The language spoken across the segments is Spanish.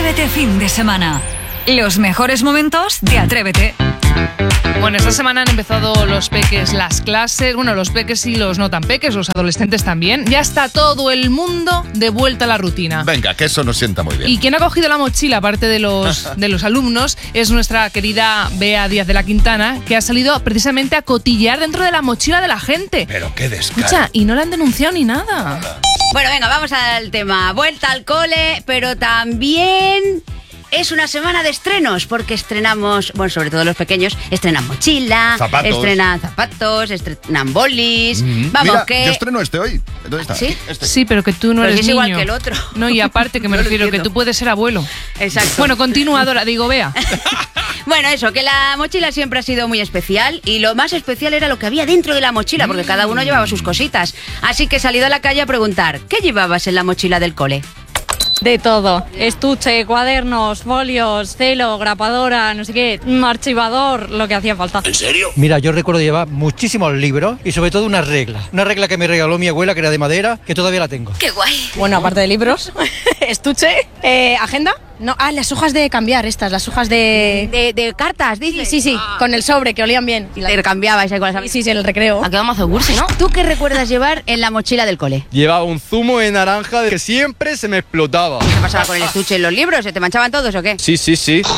Atrévete fin de semana. Los mejores momentos de Atrévete. Bueno, esta semana han empezado los peques las clases, bueno, los peques y los no tan peques, los adolescentes también. Ya está todo el mundo de vuelta a la rutina. Venga, que eso nos sienta muy bien. Y quien ha cogido la mochila, aparte de los alumnos, es nuestra querida Bea Díaz de la Quintana, que ha salido precisamente a cotillear dentro de la mochila de la gente. Pero qué descaro. Escucha, y no la han denunciado ni nada. Bueno, venga, vamos al tema. Vuelta al cole, pero también es una semana de estrenos, porque estrenamos, bueno, sobre todo los pequeños, estrenan mochila, Zapatos. estrenan zapatos, estrenan bolis. Vamos, Mira, que... yo estreno este hoy. ¿Dónde está? ¿Sí? Este. Sí, pero que tú no Pero eres si es niño. igual que el otro. No, y aparte que me No lo refiero que entiendo. tú puedes ser abuelo. Exacto. Bueno, continuadora, digo, Bea. Bueno, eso, que la mochila siempre ha sido muy especial y lo más especial era lo que había dentro de la mochila, porque cada uno llevaba sus cositas. Así que he salido a la calle a preguntar, ¿qué llevabas en la mochila del cole? De todo, estuche, cuadernos, folios, celo, grapadora, no sé qué, archivador, lo que hacía falta. Mira, yo recuerdo llevar muchísimos libros y sobre todo una regla que me regaló mi abuela, que era de madera, que todavía la tengo. ¡Qué guay! Bueno, aparte de libros, estuche, agenda, no, las hojas de cambiar estas, las hojas De cartas, dices. Sí, con el sobre, que olían bien. Y Intercambiabais ahí con las amigas. sí, en el recreo. ¿A qué vamos a hacer cursi, no? ¿Tú qué recuerdas llevar en la mochila del cole? Llevaba un zumo de naranja que siempre se me explotaba. ¿Qué pasaba con el estuche y los libros? ¿Se te manchaban todos o qué? Sí.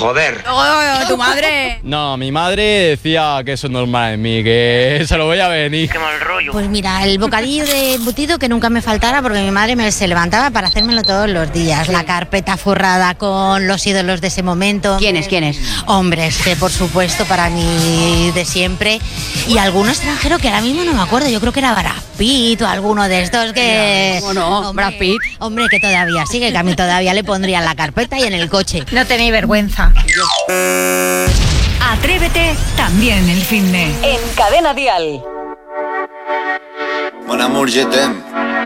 ¡Oh, tu madre! No, mi madre decía que eso es normal en mí, que se lo voy a venir. Pues mira, el bocadillo de embutido que nunca me faltara porque mi madre se levantaba para hacérmelo todos los días. La carpeta forrada con los ídolos de ese momento. ¿Quiénes? Hombres, que por supuesto para mí de siempre. Y alguno extranjero que ahora mismo no me acuerdo. Yo creo que era Brad Pitt o alguno de estos que... ¿Cómo no? Brad Pitt. Hombre, que todavía sigue, que a mí todavía le pondría en la carpeta y en el coche. No tenéis vergüenza. Atrévete también el finde. En Cadena Dial. Mon amour, je t'aime.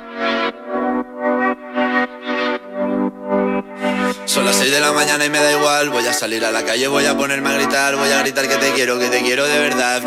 Son las 6 de la mañana y me da igual. Voy a salir a la calle, voy a ponerme a gritar. Voy a gritar que te quiero de verdad.